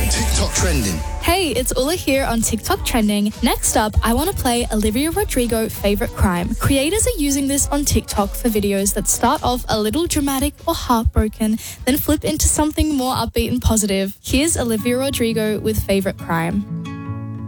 TikTok trending. Hey, it's Ula here on TikTok Trending. Next up, I want to play Olivia Rodrigo Favorite Crime. Creators are using this on TikTok for videos that start off a little dramatic or heartbroken, then flip into something more upbeat and positive. Here's Olivia Rodrigo with Favorite Crime.